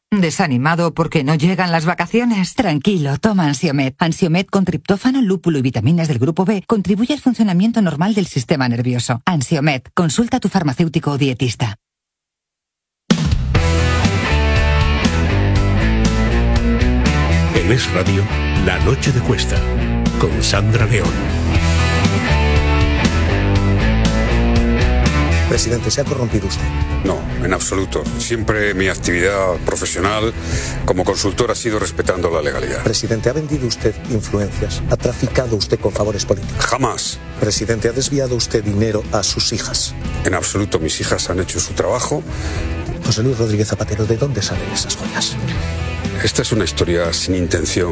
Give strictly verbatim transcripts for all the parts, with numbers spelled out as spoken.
¿Desanimado porque no llegan las vacaciones? Tranquilo, toma Ansiomed. Ansiomed con triptófano, lúpulo y vitaminas del grupo B contribuye al funcionamiento normal del sistema nervioso. Ansiomed, consulta a tu farmacéutico o dietista. En Es Radio, La Noche de Cuesta, con Sandra León. Presidente, ¿se ha corrompido usted? No, en absoluto. Siempre mi actividad profesional como consultor ha sido respetando la legalidad. Presidente, ¿ha vendido usted influencias? ¿Ha traficado usted con favores políticos? Jamás. Presidente, ¿ha desviado usted dinero a sus hijas? En absoluto. Mis hijas han hecho su trabajo. José Luis Rodríguez Zapatero, ¿de dónde salen esas joyas? Esta es una historia sin intención,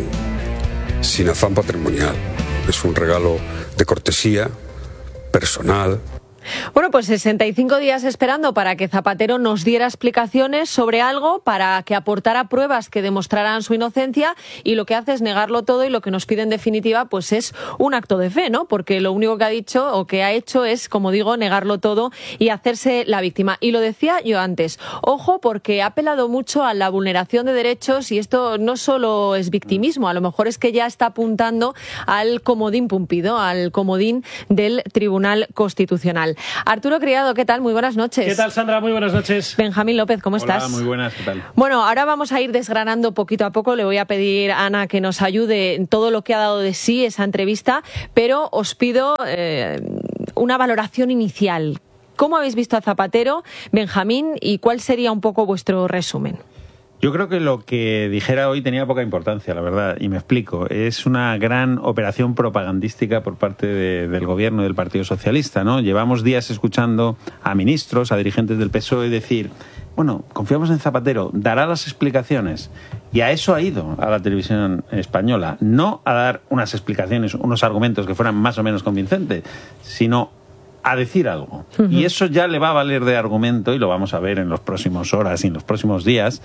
sin afán patrimonial. Es un regalo de cortesía, personal. Bueno, pues sesenta y cinco días esperando para que Zapatero nos diera explicaciones sobre algo, para que aportara pruebas que demostraran su inocencia, y lo que hace es negarlo todo, y lo que nos pide en definitiva pues es un acto de fe, ¿no? Porque lo único que ha dicho o que ha hecho es, como digo, negarlo todo y hacerse la víctima. Y lo decía yo antes, ojo, porque ha apelado mucho a la vulneración de derechos, y esto no solo es victimismo, a lo mejor es que ya está apuntando al comodín Pumpido, al comodín del Tribunal Constitucional. Arturo Criado, ¿qué tal? Muy buenas noches. ¿Qué tal, Sandra? Muy buenas noches. Benjamín López, ¿cómo Hola, estás? Muy buenas, ¿qué tal? Bueno, ahora vamos a ir desgranando poquito a poco. Le voy a pedir a Ana que nos ayude en todo lo que ha dado de sí esa entrevista, pero os pido eh, una valoración inicial. ¿Cómo habéis visto a Zapatero, Benjamín, y cuál sería un poco vuestro resumen? Yo creo que lo que dijera hoy tenía poca importancia, la verdad, y me explico. Es una gran operación propagandística por parte de, del gobierno y del Partido Socialista, ¿no? Llevamos días escuchando a ministros, a dirigentes del P S O E decir, bueno, confiamos en Zapatero, dará las explicaciones. Y a eso ha ido a la televisión española, no a dar unas explicaciones, unos argumentos que fueran más o menos convincentes, sino a decir algo. Uh-huh. Y eso ya le va a valer de argumento, y lo vamos a ver en las próximas horas y en los próximos días,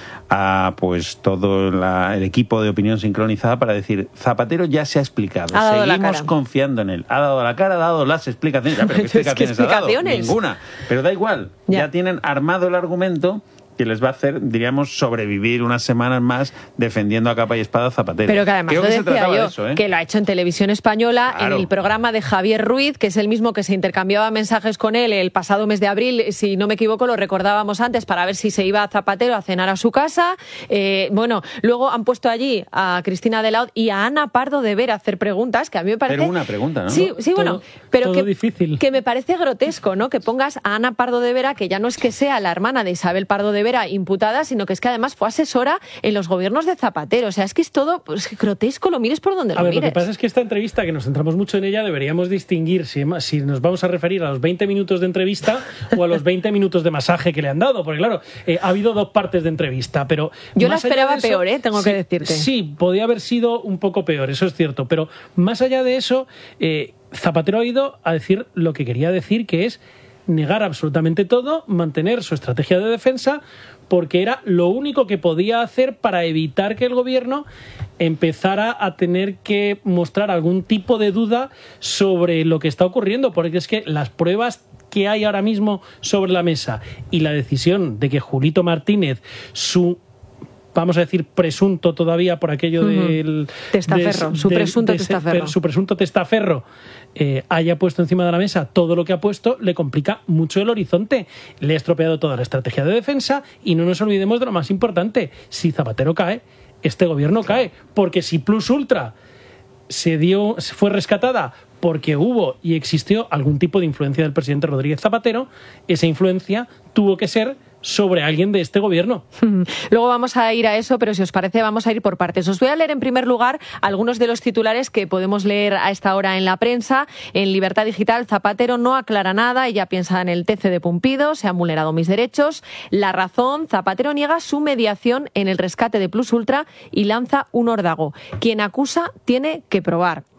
a pues todo la, el equipo de Opinión Sincronizada para decir, Zapatero ya se ha explicado, seguimos confiando en él, ha dado la cara, ha dado las explicaciones. Ya, pero ¿qué explicaciones, es que explicaciones ha dado? Ninguna, pero da igual, ya. ya tienen armado el argumento que les va a hacer, diríamos, sobrevivir unas semanas más defendiendo a capa y espada a Zapatero. Pero que además Creo lo que decía se yo, de eso, ¿eh? que lo ha hecho en Televisión Española, claro. En el programa de Javier Ruiz, que es el mismo que se intercambiaba mensajes con él el pasado mes de abril, si no me equivoco, lo recordábamos antes, para ver si se iba a Zapatero a cenar a su casa. Eh, bueno, luego han puesto allí a Cristina Delaud y a Ana Pardo de Vera a hacer preguntas, que a mí me parece... Pero una pregunta, ¿no? Sí, sí, todo, bueno, pero todo que, difícil. que me parece grotesco, ¿no? Que pongas a Ana Pardo de Vera, que ya no es que sea la hermana de Isabel Pardo de Vera imputada, sino que es que además fue asesora en los gobiernos de Zapatero. O sea, es que es todo pues, grotesco, lo mires por donde a lo ver, mires. Lo que pasa es que esta entrevista, que nos centramos mucho en ella, deberíamos distinguir si, si nos vamos a referir a los veinte minutos de entrevista o a los veinte minutos de masaje que le han dado. Porque claro, eh, ha habido dos partes de entrevista, pero... Yo la esperaba eso, peor, ¿eh? Tengo sí, que decirte. Sí, podía haber sido un poco peor, eso es cierto. Pero más allá de eso, eh, Zapatero ha ido a decir lo que quería decir, que es negar absolutamente todo, mantener su estrategia de defensa, porque era lo único que podía hacer para evitar que el gobierno empezara a tener que mostrar algún tipo de duda sobre lo que está ocurriendo, porque es que las pruebas que hay ahora mismo sobre la mesa y la decisión de que Julito Martínez, su vamos a decir presunto todavía por aquello uh-huh. del testaferro, de, su presunto de, de, testaferro, su presunto testaferro eh, haya puesto encima de la mesa todo lo que ha puesto, le complica mucho el horizonte, le ha estropeado toda la estrategia de defensa. Y no nos olvidemos de lo más importante: si Zapatero cae, este gobierno cae, porque si Plus Ultra se dio, fue rescatada porque hubo y existió algún tipo de influencia del presidente Rodríguez Zapatero, esa influencia tuvo que ser sobre alguien de este gobierno. Luego vamos a ir a eso, pero si os parece vamos a ir por partes. Os voy a leer en primer lugar algunos de los titulares que podemos leer a esta hora en la prensa. En Libertad Digital, Zapatero no aclara nada, ella piensa en el T C de Pumpido, se han vulnerado mis derechos. La Razón, Zapatero niega su mediación en el rescate de Plus Ultra y lanza un órdago. Quien acusa tiene que probar.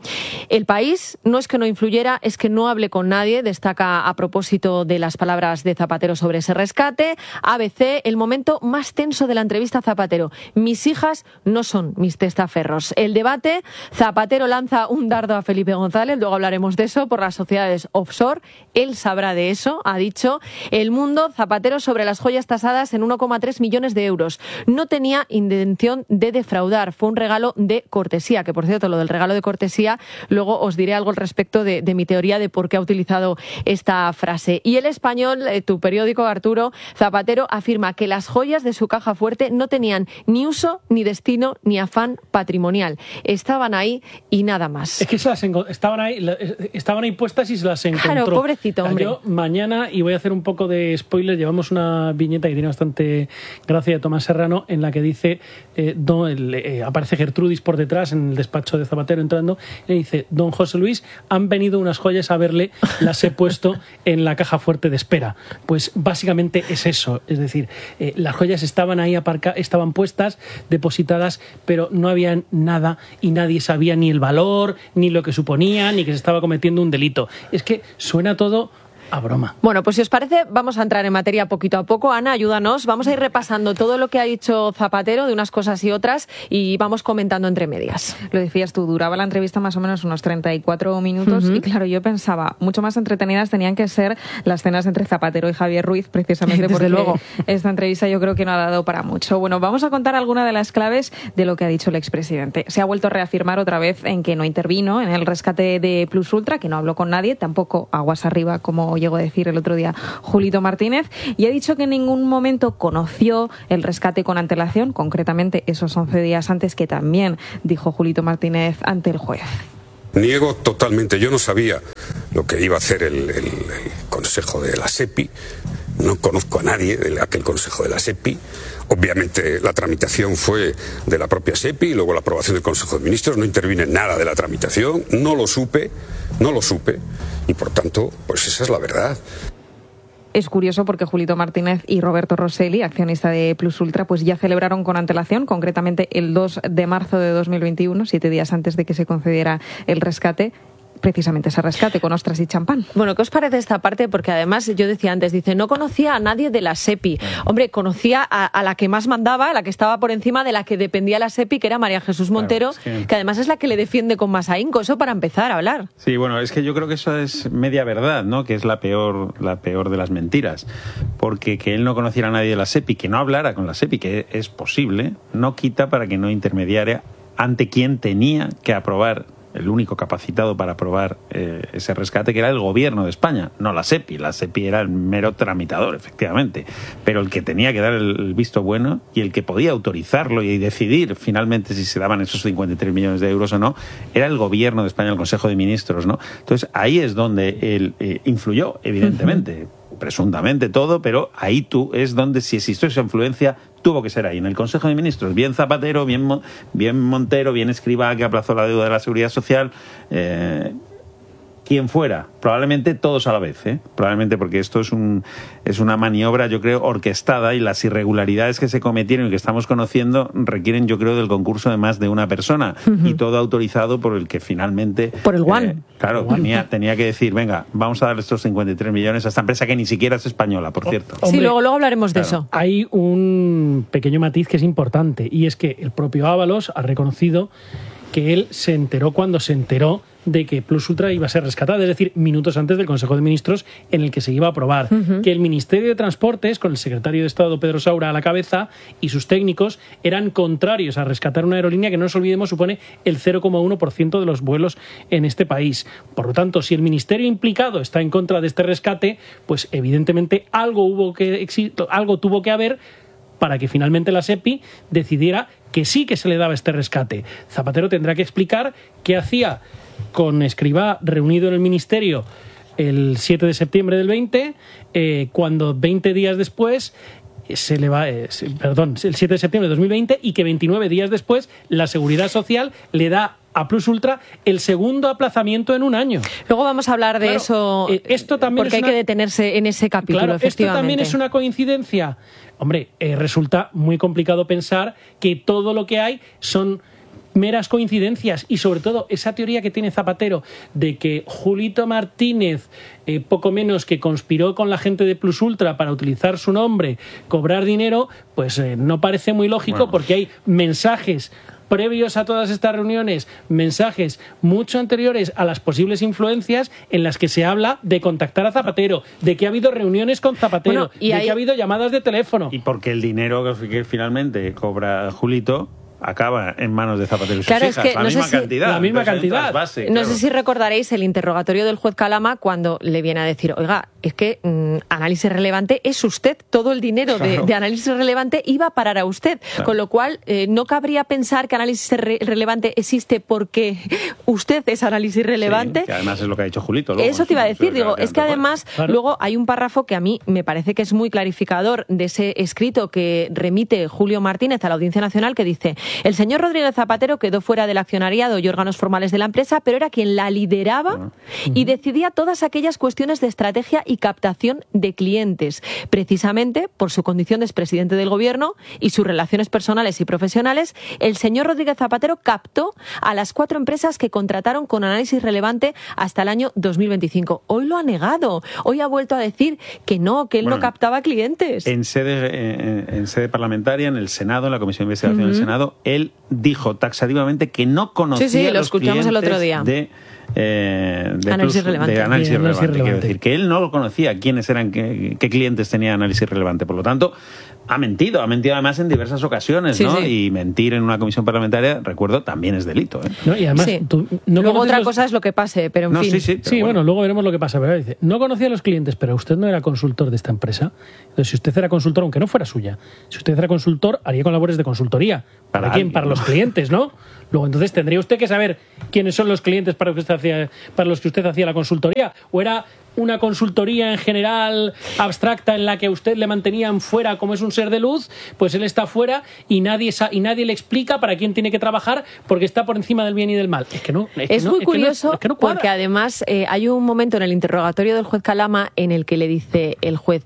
El País no es que no influyera, es que no hable con nadie, destaca a propósito de las palabras de Zapatero sobre ese rescate. A B C, el momento más tenso de la entrevista a Zapatero. Mis hijas no son mis testaferros. El debate, Zapatero lanza un dardo a Felipe González, luego hablaremos de eso, por las sociedades offshore. Él sabrá de eso, ha dicho. El Mundo, Zapatero sobre las joyas tasadas en uno coma tres millones de euros. No tenía intención de defraudar, fue un regalo de cortesía, que por cierto, lo del regalo de cortesía, luego os diré algo al respecto de, de mi teoría de por qué ha utilizado esta frase. Y El Español, eh, tu periódico, Arturo, Zapatero afirma que las joyas de su caja fuerte no tenían ni uso, ni destino, ni afán patrimonial. Estaban ahí y nada más. Es que se las estaban ahí, estaban ahí puestas y se las encontró. Claro, pobrecito, hombre. Yo mañana, y voy a hacer un poco de spoiler, llevamos una viñeta que tiene bastante gracia de Tomás Serrano, en la que dice, eh, don, el, eh, aparece Gertrudis por detrás en el despacho de Zapatero entrando, y dice: don José Luis, han venido unas joyas a verle, las he puesto en la caja fuerte de espera. Pues básicamente es eso, es decir, eh, las joyas estaban ahí aparcadas, estaban puestas, depositadas, pero no había nada y nadie sabía ni el valor, ni lo que suponía, ni que se estaba cometiendo un delito. Es que suena todo a broma. Bueno, pues si os parece, vamos a entrar en materia poquito a poco. Ana, ayúdanos. Vamos a ir repasando todo lo que ha dicho Zapatero de unas cosas y otras y vamos comentando entre medias. Lo decías tú, duraba la entrevista más o menos unos treinta y cuatro minutos uh-huh. y claro, yo pensaba, mucho más entretenidas tenían que ser las cenas entre Zapatero y Javier Ruiz, precisamente porque luego esta entrevista yo creo que no ha dado para mucho. Bueno, vamos a contar alguna de las claves de lo que ha dicho el expresidente. Se ha vuelto a reafirmar otra vez en que no intervino en el rescate de Plus Ultra, que no habló con nadie, tampoco aguas arriba, como llegó a decir el otro día Julito Martínez, y ha dicho que en ningún momento conoció el rescate con antelación, concretamente esos once días antes, que también dijo Julito Martínez ante el juez. Niego totalmente, yo no sabía lo que iba a hacer el, el, el Consejo de la SEPI, no conozco a nadie de aquel Consejo de la SEPI. Obviamente la tramitación fue de la propia SEPI y luego la aprobación del Consejo de Ministros, no intervine en nada de la tramitación, no lo supe, no lo supe y por tanto, pues esa es la verdad. Es curioso porque Julito Martínez y Roberto Rosselli, accionista de Plus Ultra, pues ya celebraron con antelación, concretamente el dos de marzo de dos mil veintiuno, siete días antes de que se concediera el rescate, precisamente ese rescate con ostras y champán. Bueno, ¿qué os parece esta parte? Porque además, yo decía antes, dice, no conocía a nadie de la SEPI. Hombre, conocía a, a la que más mandaba, a la que estaba por encima de la que dependía la SEPI, que era María Jesús Montero, claro, es que... que además es la que le defiende con más ahínco. Eso para empezar a hablar. Sí, bueno, es que yo creo que eso es media verdad, ¿no? Que es la peor, la peor de las mentiras. Porque que él no conociera a nadie de la SEPI, que no hablara con la SEPI, que es posible, no quita para que no intermediara ante quien tenía que aprobar, el único capacitado para aprobar eh, ese rescate, que era el gobierno de España, no la SEPI. La SEPI era el mero tramitador, efectivamente, pero el que tenía que dar el, el visto bueno y el que podía autorizarlo y decidir finalmente si se daban esos cincuenta y tres millones de euros o no, era el gobierno de España, el Consejo de Ministros, ¿no? Entonces ahí es donde él eh, influyó, evidentemente, uh-huh. presuntamente todo, pero ahí tú es donde, si existió esa influencia, tuvo que ser ahí, en el Consejo de Ministros. Bien Zapatero, bien, bien Montero, bien Escrivá, que aplazó la deuda de la Seguridad Social, eh, quien fuera, probablemente todos a la vez, ¿eh? Probablemente porque esto es un es una maniobra, yo creo, orquestada, y las irregularidades que se cometieron y que estamos conociendo requieren, yo creo, del concurso de más de una persona, uh-huh. y todo autorizado por el que finalmente... Por el One. Eh, claro, One. Tenía, tenía que decir, venga, vamos a darle estos cincuenta y tres millones a esta empresa que ni siquiera es española, por cierto. Sí, luego, luego hablaremos claro. de eso. Hay un pequeño matiz que es importante, y es que el propio Ábalos ha reconocido que él se enteró cuando se enteró de que Plus Ultra iba a ser rescatada, es decir, minutos antes del Consejo de Ministros en el que se iba a aprobar. Uh-huh. Que el Ministerio de Transportes, con el secretario de Estado Pedro Saura a la cabeza, y sus técnicos eran contrarios a rescatar una aerolínea que, no nos olvidemos, supone el cero coma uno por ciento de los vuelos en este país. Por lo tanto, si el ministerio implicado está en contra de este rescate, pues evidentemente algo, hubo que, algo tuvo que haber para que finalmente la SEPI decidiera que sí que se le daba este rescate. Zapatero tendrá que explicar qué hacía con Escrivá reunido en el ministerio el siete de septiembre del veinte, eh, cuando veinte días después se le va, eh, perdón, el siete de septiembre de dos mil veinte, y que veintinueve días después la Seguridad Social le da a Plus Ultra el segundo aplazamiento en un año. Luego vamos a hablar de claro, eso, eh, esto también porque hay una... que detenerse en ese capítulo, claro, efectivamente. Esto también es una coincidencia. Hombre, eh, resulta muy complicado pensar que todo lo que hay son meras coincidencias y sobre todo esa teoría que tiene Zapatero de que Julito Martínez eh, poco menos que conspiró con la gente de Plus Ultra para utilizar su nombre, cobrar dinero, pues eh, no parece muy lógico, bueno, porque hay mensajes previos a todas estas reuniones, mensajes mucho anteriores a las posibles influencias en las que se habla de contactar a Zapatero, de que ha habido reuniones con Zapatero, bueno, y de hay... que ha habido llamadas de teléfono. Y porque el dinero que finalmente cobra Julito acaba en manos de Zapatero y sus claro, hijas. Es que, la, no misma sé si, cantidad, la misma cantidad. Base, no claro. sé si recordaréis el interrogatorio del juez Calama cuando le viene a decir, oiga, es que mmm, análisis relevante es usted, todo el dinero claro. de, de análisis relevante iba a parar a usted, claro. con lo cual eh, no cabría pensar que análisis re relevante existe porque usted es análisis relevante. Sí, que además es lo que ha dicho Julito. Luego, Eso te iba a decir, digo, es que además claro. luego hay un párrafo que a mí me parece que es muy clarificador de ese escrito que remite Julio Martínez a la Audiencia Nacional que dice, el señor Rodríguez Zapatero quedó fuera del accionariado y órganos formales de la empresa, pero era quien la lideraba uh-huh. y decidía todas aquellas cuestiones de estrategia y captación de clientes, precisamente por su condición de expresidente del gobierno y sus relaciones personales y profesionales. El señor Rodríguez Zapatero captó a las cuatro empresas que contrataron con análisis relevante hasta el año dos mil veinticinco. Hoy lo ha negado, hoy ha vuelto a decir que no, que él bueno, no captaba clientes. En sede, en, en sede parlamentaria, en el Senado, en la Comisión de Investigación uh-huh. del Senado, él dijo taxativamente que no conocía sí, sí, lo los escuchamos el otro día. de, eh, de análisis plus, relevante. De análisis sí, relevante. relevante. Quiero decir que él no lo conocía, quiénes eran, qué, qué clientes tenía análisis relevante. Por lo tanto, ha mentido, ha mentido además en diversas ocasiones, sí, ¿no? Sí. Y mentir en una comisión parlamentaria, recuerdo, también es delito. ¿eh? No, y además, sí. tú, no luego otra los... cosa es lo que pase, pero en no, fin. Sí, sí, sí bueno. bueno, luego veremos lo que pasa. Pero dice, no conocía a los clientes, pero usted no era consultor de esta empresa. Entonces, si usted era consultor, aunque no fuera suya, si usted era consultor, haría con labores de consultoría. ¿Para, ¿Para quién? Para los clientes, ¿no? Luego, entonces, tendría usted que saber quiénes son los clientes para, que usted hacía, para los que usted hacía la consultoría. ¿O era una consultoría en general abstracta en la que a usted le mantenían fuera como es un ser de luz? Pues él está fuera y nadie, y nadie le explica para quién tiene que trabajar porque está por encima del bien y del mal. Es que no. Es, es que muy no, curioso es que no, es que no porque además eh, hay un momento en el interrogatorio del juez Calama en el que le dice el juez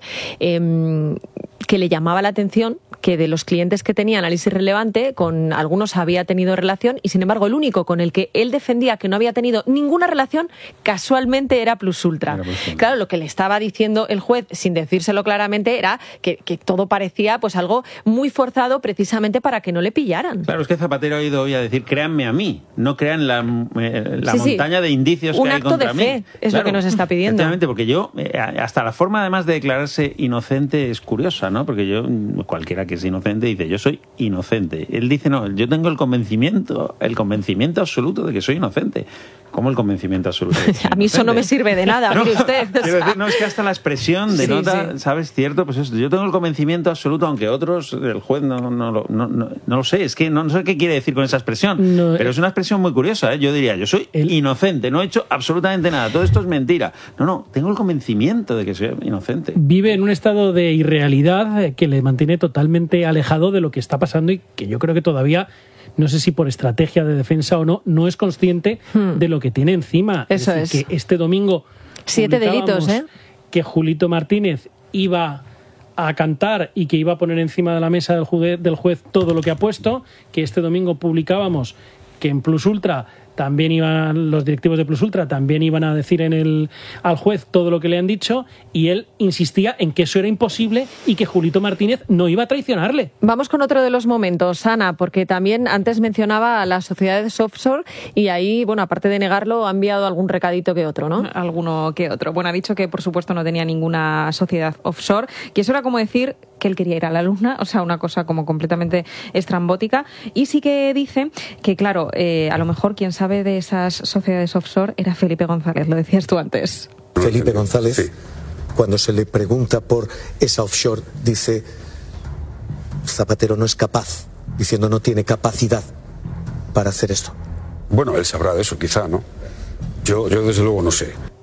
eh, que le llamaba la atención que de los clientes que tenía análisis relevante, con algunos había tenido relación y sin embargo el único con el que él defendía que no había tenido ninguna relación casualmente era Plus Ultra. Era Plus Ultra. Claro, lo que le estaba diciendo el juez sin decírselo claramente era que, que todo parecía pues algo muy forzado precisamente para que no le pillaran. Claro, es que Zapatero ha ido hoy a decir créanme a mí, no crean la, eh, la sí, montaña sí. de indicios un que hay contra mí. Un acto de fe es claro, lo que nos está pidiendo. Efectivamente, porque yo, eh, hasta la forma además de declararse inocente es curiosa, ¿no? Porque yo, cualquiera que es inocente dice yo soy inocente. Él dice no, yo tengo el convencimiento, el convencimiento absoluto de que soy inocente. ¿Cómo el convencimiento absoluto? A mí eso no me sirve de nada, no, mire usted. O sea... decir, no, es que hasta la expresión denota, sí, sí. ¿sabes? Cierto, pues eso, yo tengo el convencimiento absoluto, aunque otros, el juez no, no, no, no, no, no lo sé, es que no, no sé qué quiere decir con esa expresión, no, pero es una expresión muy curiosa, ¿eh? Yo diría, yo soy el... inocente, no he hecho absolutamente nada, todo esto es mentira. No, no, tengo el convencimiento de que soy inocente. Vive en un estado de irrealidad que le mantiene totalmente alejado de lo que está pasando y que yo creo que todavía... no sé si por estrategia de defensa o no, no es consciente hmm. de lo que tiene encima. Eso es decir, es. que este domingo siete delitos, ¿eh? Que Julito Martínez iba a cantar y que iba a poner encima de la mesa del juez, del juez todo lo que ha puesto, que este domingo publicábamos que en Plus Ultra también iban, los directivos de Plus Ultra también iban a decir en el, al juez todo lo que le han dicho y él insistía en que eso era imposible y que Julito Martínez no iba a traicionarle. Vamos con otro de los momentos, Ana, porque también antes mencionaba a las sociedades offshore y ahí, bueno, aparte de negarlo, ha enviado algún recadito que otro, ¿no? Alguno que otro. Bueno, ha dicho que por supuesto no tenía ninguna sociedad offshore, que eso era como decir que él quería ir a la luna, o sea, una cosa como completamente estrambótica. Y sí que dice que, claro, eh, a lo mejor quien sabe de esas sociedades offshore era Felipe González, lo decías tú antes. Felipe González, sí. Cuando se le pregunta por esa offshore, dice Zapatero no es capaz, diciendo no tiene capacidad para hacer esto. Bueno, él sabrá de eso quizá, ¿no? Yo, yo desde luego no sé.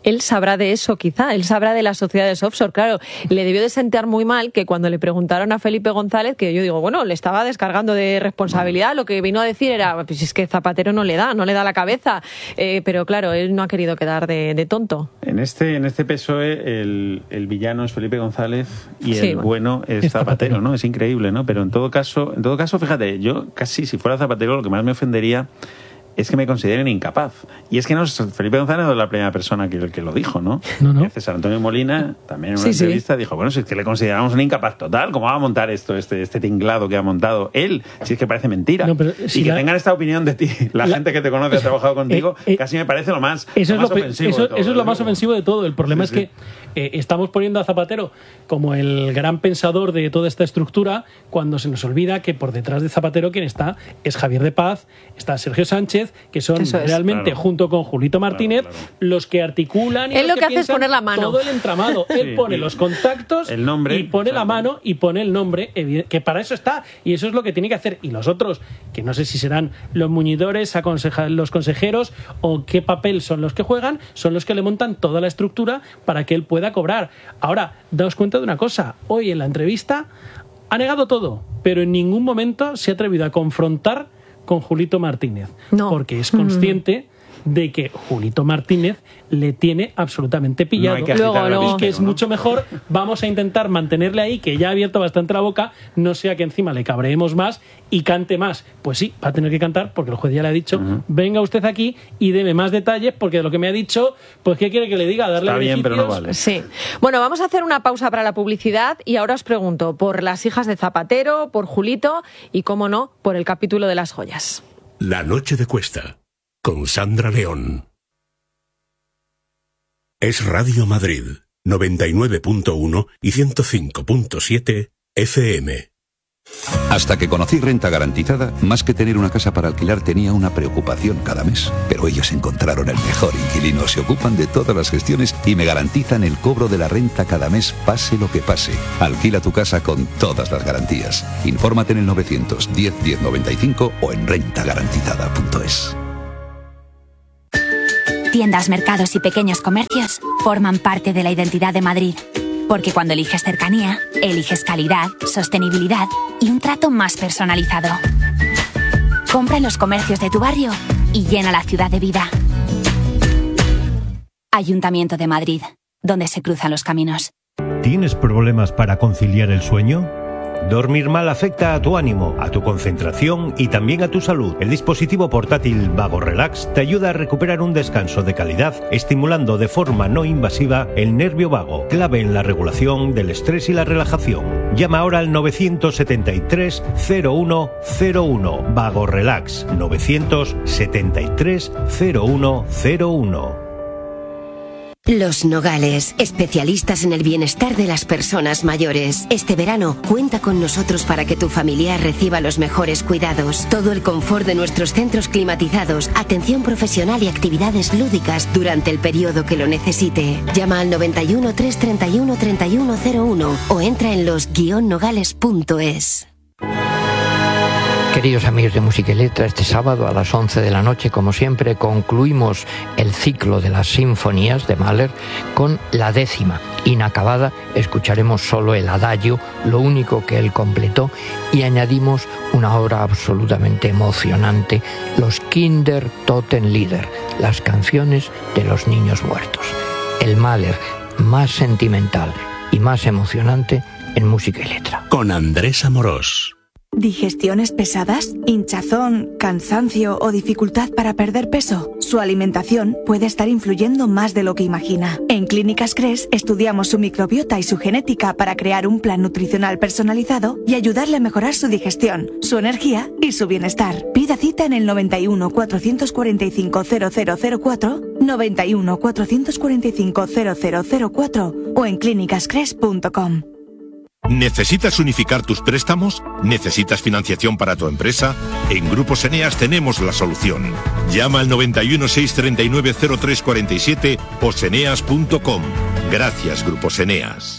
él sabrá de eso quizá, él sabrá de las sociedades offshore. Claro, le debió de sentar muy mal que cuando le preguntaron a Felipe González, que yo digo, bueno, le estaba descargando de responsabilidad, lo que vino a decir era, pues es que Zapatero no le da, no le da la cabeza, eh, pero claro, él no ha querido quedar de, de tonto. En este, en este P S O E el, el villano es Felipe González y sí, el bueno es, es Zapatero, Zapatero, ¿no? Es increíble, ¿no? Pero en todo caso, en todo caso, fíjate, yo casi si fuera Zapatero lo que más me ofendería es que me consideren incapaz. Y es que no es Felipe González no es la primera persona que, que lo dijo, ¿no? No, no. César Antonio Molina, también en una sí, entrevista, sí. dijo, bueno, si es que le consideramos un incapaz total, ¿cómo va a montar esto, este, este tinglado que ha montado él? Si es que parece mentira. No, pero si y que la, tengan esta opinión de ti, la, la gente que te conoce, ha trabajado contigo, eh, eh, casi me parece lo más, eso lo más es lo, ofensivo eso, de todo. Eso es lo más ofensivo de todo. El problema sí, es sí. que eh, estamos poniendo a Zapatero como el gran pensador de toda esta estructura, cuando se nos olvida que por detrás de Zapatero quien está es Javier de Paz, está Sergio Sánchez, que son realmente, claro, junto con Julito Martínez, claro, claro, los que articulan y él los lo que, que hace es poner la mano. Todo el entramado. Sí, él pone los contactos, el nombre, y pone exacto, la mano y pone el nombre, que para eso está. Y eso es lo que tiene que hacer. Y los otros, que no sé si serán los muñidores, aconseja, los consejeros o qué papel son los que juegan, son los que le montan toda la estructura para que él pueda cobrar. Ahora, daos cuenta de una cosa. Hoy en la entrevista ha negado todo, pero en ningún momento se ha atrevido a confrontar con Julito Martínez, no. porque es consciente mm. de que Julito Martínez le tiene absolutamente pillado. No que luego, luego, visto, que es ¿no? mucho mejor, vamos a intentar mantenerle ahí, que ya ha abierto bastante la boca, no sea que encima le cabreemos más y cante más. Pues sí, va a tener que cantar, porque el juez ya le ha dicho, uh-huh. venga usted aquí y deme más detalles, porque de lo que me ha dicho, pues ¿qué quiere que le diga? Darle Está bien, beneficios. pero no vale. Sí. Bueno, vamos a hacer una pausa para la publicidad y ahora os pregunto por las hijas de Zapatero, por Julito y, cómo no, por el capítulo de las joyas. La noche de Cuesta, con Sandra León. Es Radio Madrid, noventa y nueve punto uno y ciento cinco punto siete F M. Hasta que conocí Renta Garantizada, más que tener una casa para alquilar tenía una preocupación cada mes. Pero ellos encontraron el mejor inquilino, se ocupan de todas las gestiones y me garantizan el cobro de la renta cada mes, pase lo que pase. Alquila tu casa con todas las garantías. Infórmate en el novecientos diez diez noventa y cinco o en renta garantizada punto es. Tiendas, mercados y pequeños comercios forman parte de la identidad de Madrid. Porque cuando eliges cercanía, eliges calidad, sostenibilidad y un trato más personalizado. Compra en los comercios de tu barrio y llena la ciudad de vida. Ayuntamiento de Madrid, donde se cruzan los caminos. ¿Tienes problemas para conciliar el sueño? Dormir mal afecta a tu ánimo, a tu concentración y también a tu salud. El dispositivo portátil Vago Relax te ayuda a recuperar un descanso de calidad, estimulando de forma no invasiva el nervio vago, clave en la regulación del estrés y la relajación. Llama ahora al novecientos setenta y tres cero uno cero uno. Vago Relax, novecientos setenta y tres cero uno cero uno. Los Nogales, especialistas en el bienestar de las personas mayores. Este verano, cuenta con nosotros para que tu familiar reciba los mejores cuidados. Todo el confort de nuestros centros climatizados, atención profesional y actividades lúdicas durante el periodo que lo necesite. Llama al noventa y uno, trescientos treinta y uno, treinta y uno cero uno o entra en los guion nogales punto es. Queridos amigos de Música y Letra, este sábado a las once de la noche, como siempre, concluimos el ciclo de las sinfonías de Mahler con la décima. Inacabada, escucharemos solo el adagio, lo único que él completó, y añadimos una obra absolutamente emocionante, los Kindertotenlieder, las canciones de los niños muertos. El Mahler más sentimental y más emocionante en Música y Letra. Con Andrés Amorós. ¿Digestiones pesadas? ¿Hinchazón, cansancio o dificultad para perder peso? Su alimentación puede estar influyendo más de lo que imagina. En Clínicas Cres estudiamos su microbiota y su genética para crear un plan nutricional personalizado y ayudarle a mejorar su digestión, su energía y su bienestar. Pida cita en el noventa y uno, cuatrocientos cuarenta y cinco, cero cero cero cuatro, noventa y uno, cuatrocientos cuarenta y cinco, cero cero cero cuatro o en clínicas cres punto com. ¿Necesitas unificar tus préstamos? ¿Necesitas financiación para tu empresa? En Grupos Eneas tenemos la solución. Llama al noventa y uno, seiscientos treinta y nueve, cero tres cuarenta y siete o seneas punto com. Gracias, Grupos Eneas.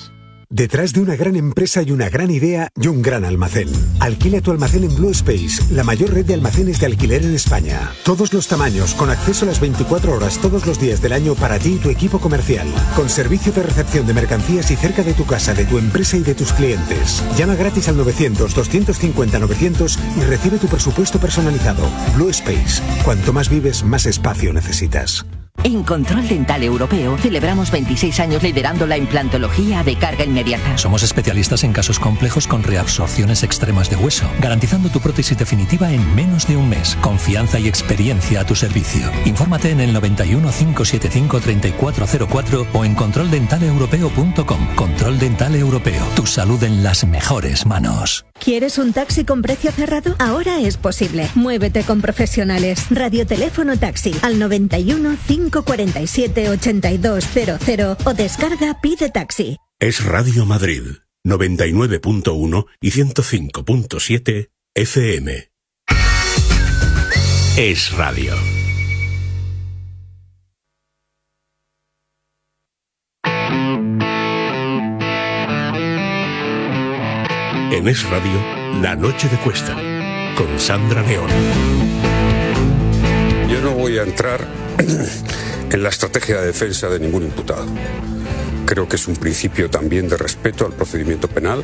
Detrás de una gran empresa hay una gran idea y un gran almacén. Alquila tu almacén en Blue Space, la mayor red de almacenes de alquiler en España. Todos los tamaños, con acceso a las veinticuatro horas todos los días del año para ti y tu equipo comercial. Con servicio de recepción de mercancías y cerca de tu casa, de tu empresa y de tus clientes. Llama gratis al novecientos, doscientos cincuenta, novecientos y recibe tu presupuesto personalizado. Blue Space. Cuanto más vives, más espacio necesitas. En Control Dental Europeo celebramos veintiséis años liderando la implantología de carga inmediata. Somos especialistas en casos complejos con reabsorciones extremas de hueso, garantizando tu prótesis definitiva en menos de un mes. Confianza y experiencia a tu servicio. Infórmate en el noventa y uno, cinco setenta y cinco, treinta y cuatro cero cuatro o en control dental europeo punto com. Control Dental Europeo. Tu salud en las mejores manos. ¿Quieres un taxi con precio cerrado? Ahora es posible. Muévete con profesionales. Radioteléfono taxi al noventa y uno, cinco cuarenta y siete, ochenta y dos cero cero o descarga Pide Taxi. Es Radio Madrid, noventa y nueve punto uno y ciento cinco punto siete F M. Es Radio. En Es Radio, La Noche de Cuesta, con Sandra León. Yo no voy a entrar en la estrategia de defensa de ningún imputado. Creo que es un principio también de respeto al procedimiento penal.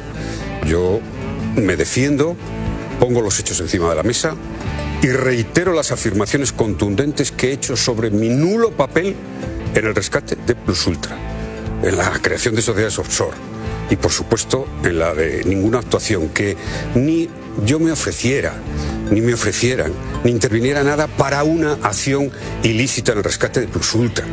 Yo me defiendo, pongo los hechos encima de la mesa y reitero las afirmaciones contundentes que he hecho sobre mi nulo papel en el rescate de Plus Ultra, en la creación de sociedades offshore y, por supuesto, en la de ninguna actuación que ni yo me ofreciera, ni me ofrecieran, ni interviniera nada para una acción ilícita en el rescate de Plus Ultra.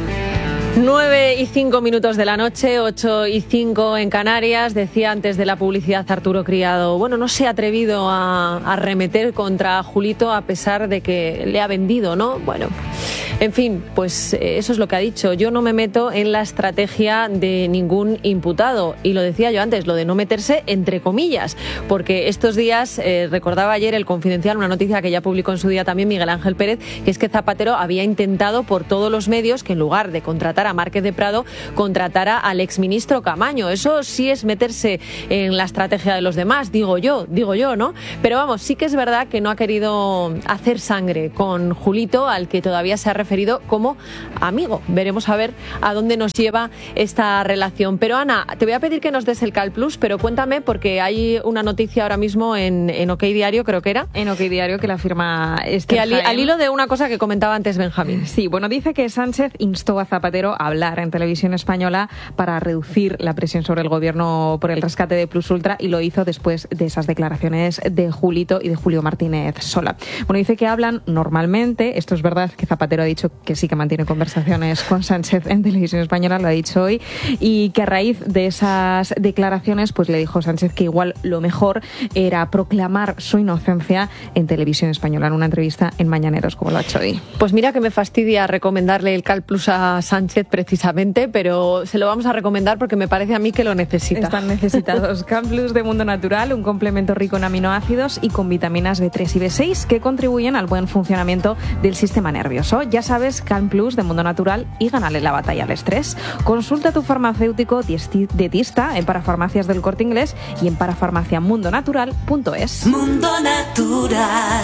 nueve y cinco minutos de la noche, ocho y cinco en Canarias. Decía antes de la publicidad Arturo Criado, bueno, no se ha atrevido a, a arremeter contra Julito a pesar de que le ha vendido, ¿no? Bueno, en fin, pues eso es lo que ha dicho. Yo no me meto en la estrategia de ningún imputado. Y lo decía yo antes, lo de no meterse entre comillas, porque estos días, eh, recordaba ayer el Confidencial, una noticia que ya publicó en su día también Miguel Ángel Pérez, que es que Zapatero había intentado por todos los medios que en lugar de contratar a Márquez de Prado, contratara al exministro Camaño. Eso sí es meterse en la estrategia de los demás, digo yo, digo yo, ¿no? Pero vamos, sí que es verdad que no ha querido hacer sangre con Julito, al que todavía se ha referido como amigo. Veremos a ver a dónde nos lleva esta relación. Pero Ana, te voy a pedir que nos des el Cal Plus, pero cuéntame, porque hay una noticia ahora mismo en, en OK Diario, creo que era. En OK Diario, que la firma Esther Que al, al hilo de una cosa que comentaba antes Benjamín. Sí, bueno, dice que Sánchez instó a Zapatero a hablar en Televisión Española para reducir la presión sobre el gobierno por el rescate de Plus Ultra, y lo hizo después de esas declaraciones de Julito y de Julio Martínez Sola. Bueno, dice que hablan normalmente. Esto es verdad, que Zapatero ha dicho que sí que mantiene conversaciones con Sánchez en Televisión Española, lo ha dicho hoy, y que a raíz de esas declaraciones pues le dijo Sánchez que igual lo mejor era proclamar su inocencia en Televisión Española, en una entrevista en Mañaneros, como lo ha hecho hoy. Pues mira que me fastidia recomendarle el Cal Plus a Sánchez precisamente, pero se lo vamos a recomendar porque me parece a mí que lo necesita. Están necesitados. Cal Plus de Mundo Natural, un complemento rico en aminoácidos y con vitaminas B tres y B seis que contribuyen al buen funcionamiento del sistema nervioso. Ya sabes, Cal Plus de Mundo Natural, y gánale la batalla al estrés. Consulta a tu farmacéutico dietista en Parafarmacias del Corte Inglés y en parafarmacia mundo natural punto es. Mundo Natural.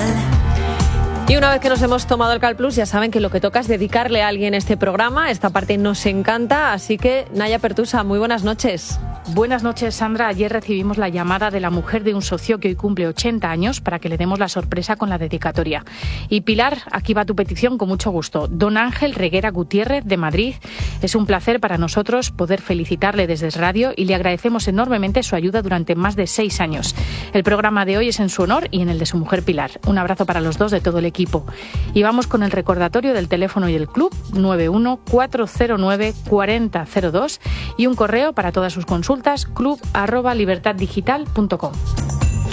Y una vez que nos hemos tomado el Cal Plus, ya saben que lo que toca es dedicarle a alguien este programa. Esta parte nos encanta, así que Naya Pertusa, muy buenas noches. Buenas noches, Sandra. Ayer recibimos la llamada de la mujer de un socio que hoy cumple ochenta años para que le demos la sorpresa con la dedicatoria. Y Pilar, aquí va tu petición con mucho gusto. Don Ángel Reguera Gutiérrez, de Madrid. Es un placer para nosotros poder felicitarle desde Radio y le agradecemos enormemente su ayuda durante más de seis años. El programa de hoy es en su honor y en el de su mujer Pilar. Un abrazo para los dos de todo el equipo. Y vamos con el recordatorio del teléfono y el club nueve uno cuatro cero nueve cuatro cero cero dos y un correo para todas sus consultas club arroba libertad digital punto com.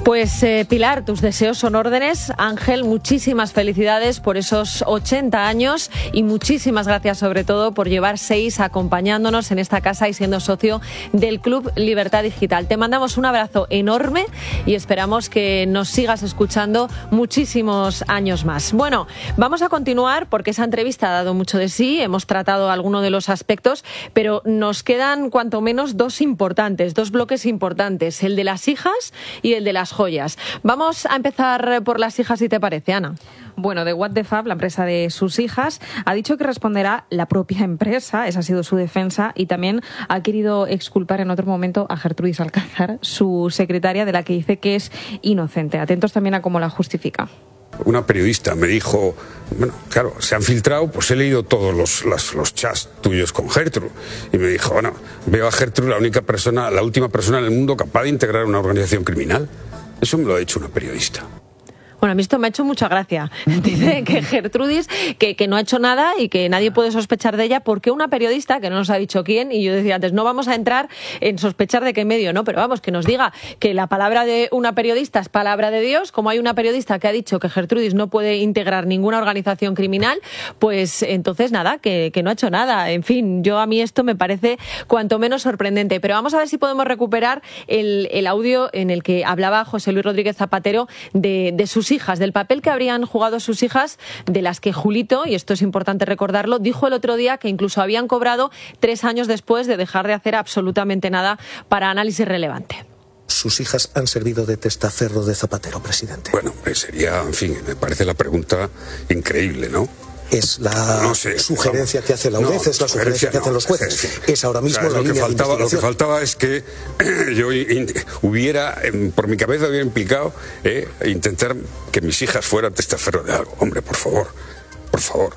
Pues eh, Pilar, tus deseos son órdenes. Ángel, muchísimas felicidades por esos ochenta años y muchísimas gracias sobre todo por llevar seis acompañándonos en esta casa y siendo socio del Club Libertad Digital. Te mandamos un abrazo enorme y esperamos que nos sigas escuchando muchísimos años más. Bueno, vamos a continuar porque esa entrevista ha dado mucho de sí, hemos tratado algunos de los aspectos, pero nos quedan cuanto menos dos importantes, dos bloques importantes, el de las hijas y el de las joyas. Vamos a empezar por las hijas, si te parece, Ana. Bueno, de What the Fab, la empresa de sus hijas, ha dicho que responderá la propia empresa, esa ha sido su defensa, y también ha querido exculpar en otro momento a Gertrudis Alcázar, su secretaria, de la que dice que es inocente. Atentos también a cómo la justifica. Una periodista me dijo, bueno, claro, se han filtrado, pues he leído todos los, los, los chats tuyos con Gertrude. Y me dijo, bueno, veo a Gertrude la única persona, la última persona en el mundo capaz de integrar una organización criminal. Eso me lo ha dicho una periodista. Bueno, a mí esto me ha hecho mucha gracia. Dice que Gertrudis, que, que no ha hecho nada y que nadie puede sospechar de ella porque una periodista, que no nos ha dicho quién, y yo decía antes, no vamos a entrar en sospechar de qué medio, ¿no? Pero vamos, que nos diga que la palabra de una periodista es palabra de Dios, como hay una periodista que ha dicho que Gertrudis no puede integrar ninguna organización criminal, pues entonces nada, que, que no ha hecho nada. En fin, yo a mí esto me parece cuanto menos sorprendente. Pero vamos a ver si podemos recuperar el, el audio en el que hablaba José Luis Rodríguez Zapatero de, de sus hijas, del papel que habrían jugado sus hijas, de las que Julito, y esto es importante recordarlo, dijo el otro día que incluso habían cobrado tres años después de dejar de hacer absolutamente nada para Análisis Relevante. Sus hijas han servido de testaferro de Zapatero, presidente. Bueno, sería, en fin, me parece la pregunta increíble, ¿no? Es la no sé, sugerencia no, que hace la U D E C, no, es la sugerencia que no, hacen los jueces. Es, que, es ahora mismo o sea, la lo línea que faltaba, de Lo que faltaba es que yo hubiera, por mi cabeza hubiera implicado eh, intentar que mis hijas fueran testaferro de algo. Hombre, por favor, por favor.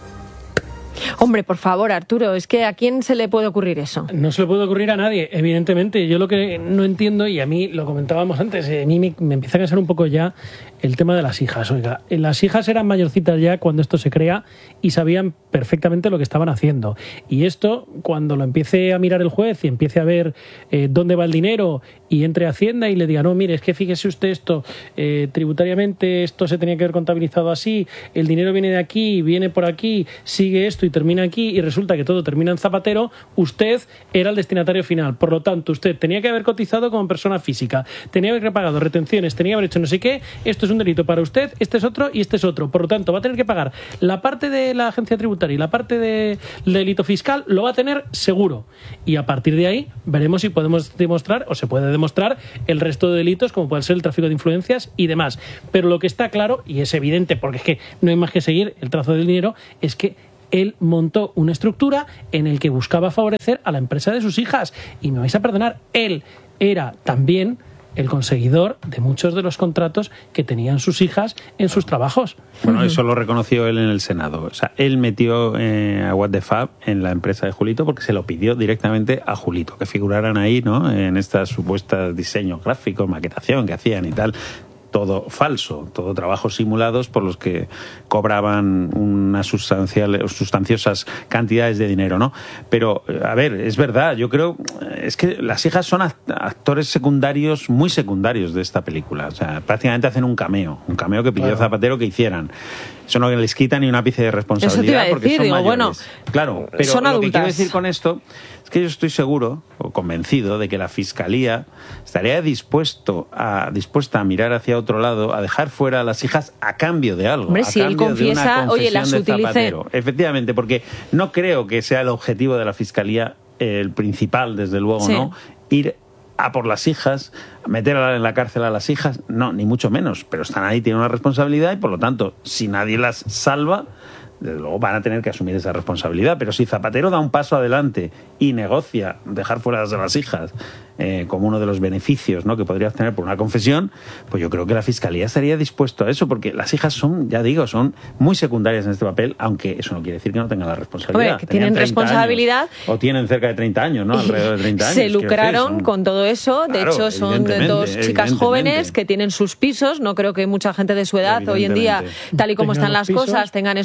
Hombre, por favor, Arturo, es que ¿a quién se le puede ocurrir eso? No se le puede ocurrir a nadie, evidentemente. Yo lo que no entiendo, y a mí lo comentábamos antes, a mí me, me empieza a cansar un poco ya el tema de las hijas. Oiga, las hijas eran mayorcitas ya cuando esto se crea y sabían perfectamente lo que estaban haciendo. Y esto, cuando lo empiece a mirar el juez y empiece a ver eh, dónde va el dinero y entre a Hacienda y le diga, no, mire, es que fíjese usted esto, eh, tributariamente esto se tenía que haber contabilizado así, el dinero viene de aquí, viene por aquí, sigue esto y termina aquí y resulta que todo termina en Zapatero, usted era el destinatario final. Por lo tanto, usted tenía que haber cotizado como persona física, tenía que haber pagado retenciones, tenía que haber hecho no sé qué, esto es un delito para usted, este es otro y este es otro. Por lo tanto, va a tener que pagar la parte de la agencia tributaria y la parte de, del delito fiscal, lo va a tener seguro. Y a partir de ahí veremos si podemos demostrar o se puede demostrar el resto de delitos, como puede ser el tráfico de influencias y demás. Pero lo que está claro, y es evidente porque es que no hay más que seguir el trazo del dinero, es que él montó una estructura en el que buscaba favorecer a la empresa de sus hijas. Y me vais a perdonar, él era también el conseguidor de muchos de los contratos que tenían sus hijas en sus trabajos. Bueno, eso lo reconoció él en el Senado. O sea, él metió eh, a What the Fab en la empresa de Julito porque se lo pidió directamente a Julito, que figuraran ahí, ¿no?, en estas supuestas diseños gráficos, maquetación que hacían y tal. Todo falso, todo trabajos simulados por los que cobraban unas sustanciales, sustanciosas cantidades de dinero, ¿no? Pero, a ver, es verdad, yo creo, es que las hijas son actores secundarios, muy secundarios de esta película. O sea, prácticamente hacen un cameo, un cameo que pidió claro. Zapatero que hicieran. Eso no les quita ni un ápice de responsabilidad. Eso te iba a decir, porque son digo, mayores. Bueno, claro, pero son lo adultas. que quiero decir con esto es que yo estoy seguro o convencido de que la Fiscalía estaría dispuesto a, dispuesta a mirar hacia otro lado, a dejar fuera a las hijas a cambio de algo. Hombre, a si cambio él confiesa, de una oye, las de utilicé. Zapatero. Efectivamente, porque no creo que sea el objetivo de la Fiscalía, eh, el principal, desde luego, sí. ¿no? Ir a por las hijas, meter en la cárcel a las hijas, no, ni mucho menos, pero están ahí, tienen una responsabilidad y por lo tanto, si nadie las salva, desde luego van a tener que asumir esa responsabilidad. Pero si Zapatero da un paso adelante y negocia dejar fuera a las hijas eh, como uno de los beneficios, ¿no?, que podría obtener por una confesión, pues yo creo que la Fiscalía estaría dispuesto a eso, porque las hijas son, ya digo, son muy secundarias en este papel, aunque eso no quiere decir que no tengan la responsabilidad. Hombre, que tienen responsabilidad. Años, o tienen cerca de treinta años, ¿no? Alrededor de treinta años. Se lucraron decir, son... con todo eso. De claro, hecho, son dos chicas jóvenes que tienen sus pisos. No creo que mucha gente de su edad hoy en día, tal y como están las pisos. cosas, tengan esos pisos.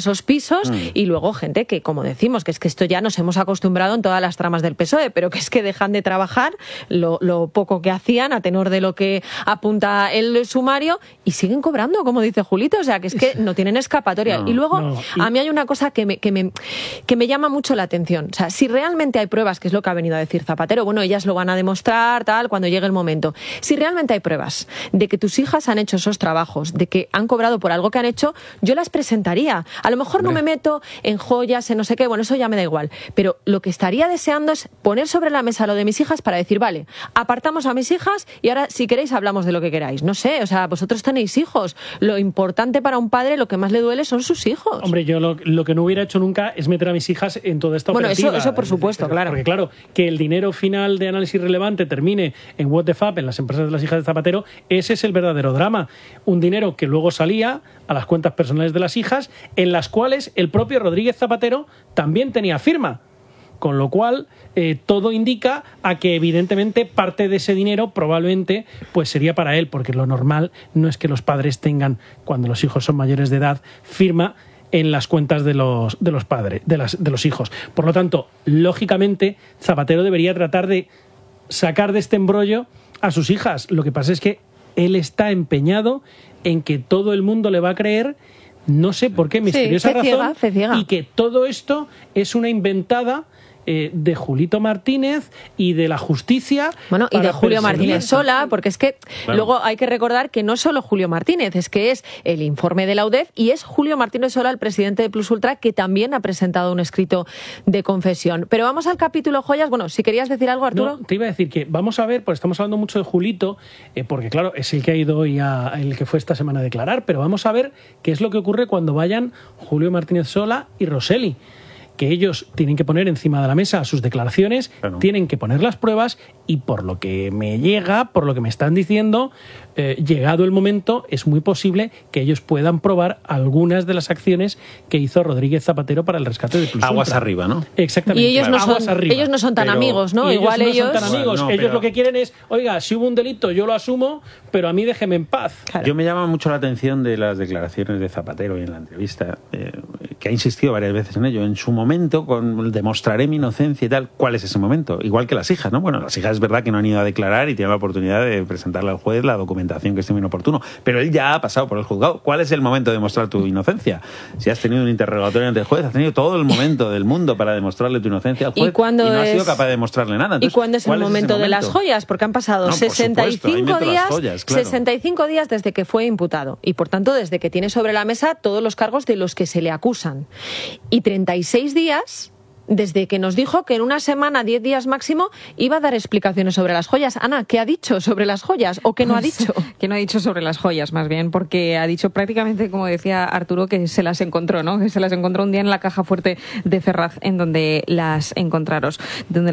poderosos mm. y luego gente que, como decimos, que es que esto ya nos hemos acostumbrado en todas las tramas del P S O E, pero que es que dejan de trabajar lo, lo poco que hacían a tenor de lo que apunta el sumario y siguen cobrando, como dice Julito, o sea, que es que no tienen escapatoria. No, y luego, no. Y... a mí hay una cosa que me, que, me, que me llama mucho la atención. O sea, si realmente hay pruebas, que es lo que ha venido a decir Zapatero, bueno, ellas lo van a demostrar, tal, cuando llegue el momento. Si realmente hay pruebas de que tus hijas han hecho esos trabajos, de que han cobrado por algo que han hecho, yo las presentaría. A lo mejor no me meto en joyas, en no sé qué, bueno, eso ya me da igual. Pero lo que estaría deseando es poner sobre la mesa lo de mis hijas para decir, vale, apartamos a mis hijas y ahora, si queréis, hablamos de lo que queráis. No sé, o sea, vosotros tenéis hijos. Lo importante para un padre, lo que más le duele son sus hijos. Hombre, yo lo, lo que no hubiera hecho nunca es meter a mis hijas en toda esta bueno, operativa. Bueno, eso, eso por supuesto, claro. Porque claro, que el dinero final de análisis relevante termine en What the Fuck, en las empresas de las hijas de Zapatero, ese es el verdadero drama. Un dinero que luego salía a las cuentas personales de las hijas, en las cuales el propio Rodríguez Zapatero también tenía firma. Con lo cual, eh, todo indica a que evidentemente parte de ese dinero probablemente pues sería para él, porque lo normal no es que los padres tengan, cuando los hijos son mayores de edad, firma en las cuentas de los, de los padres, de, las, de los hijos. Por lo tanto, lógicamente, Zapatero debería tratar de sacar de este embrollo a sus hijas. Lo que pasa es que él está empeñado en que todo el mundo le va a creer, no sé por qué, misteriosa sí, fe ciega, razón, fe ciega. Y que todo esto es una inventada Eh, de Julito Martínez y de la justicia. Bueno, y de Julio Martínez Sola, porque es que claro. Luego hay que recordar que no solo Julio Martínez, es que es el informe de la U D E F y es Julio Martínez Sola, el presidente de Plus Ultra, que también ha presentado un escrito de confesión. Pero vamos al capítulo joyas. Bueno, si querías decir algo, Arturo. No, te iba a decir que vamos a ver, pues estamos hablando mucho de Julito, eh, porque claro, es el que ha ido hoy a, el que fue esta semana a declarar, pero vamos a ver qué es lo que ocurre cuando vayan Julio Martínez Sola y Roseli. Que ellos tienen que poner encima de la mesa sus declaraciones, claro. Tienen que poner las pruebas y por lo que me llega, por lo que me están diciendo, eh, llegado el momento, es muy posible que ellos puedan probar algunas de las acciones que hizo Rodríguez Zapatero para el rescate de Plus Aguas Ultra. arriba, ¿no? Exactamente. Y ellos, claro. no, son, ellos no son tan pero, amigos, ¿no? Ellos Igual no ellos... son tan amigos. Bueno, no, ellos pero... lo que quieren es, oiga, si hubo un delito yo lo asumo, pero a mí déjeme en paz. Claro. Yo me llama mucho la atención de las declaraciones de Zapatero y en la entrevista, eh, que ha insistido varias veces en ello. En su momento, con demostraré mi inocencia y tal. ¿Cuál es ese momento? Igual que las hijas, ¿no? Bueno, las hijas es verdad que no han ido a declarar y tienen la oportunidad de presentarle al juez la documentación que esté bien oportuno, pero él ya ha pasado por el juzgado. ¿Cuál es el momento de demostrar tu inocencia? Si has tenido un interrogatorio ante el juez, has tenido todo el momento del mundo para demostrarle tu inocencia al juez y, cuando y no es... has sido capaz de demostrarle nada. Entonces, ¿y cuándo es el momento, es momento de las joyas? Porque han pasado no, sesenta y cinco días, joyas, claro. sesenta y cinco días desde que fue imputado y por tanto desde que tiene sobre la mesa todos los cargos de los que se le acusan. Y treinta y seis días desde que nos dijo que en una semana, diez días máximo, iba a dar explicaciones sobre las joyas. Ana, ¿qué ha dicho sobre las joyas o qué no ha dicho? ¿Qué no ha dicho sobre las joyas, más bien? Porque ha dicho prácticamente, como decía Arturo, que se las encontró, ¿no? Que se las encontró un día en la caja fuerte de Ferraz, en donde las encontraron. Donde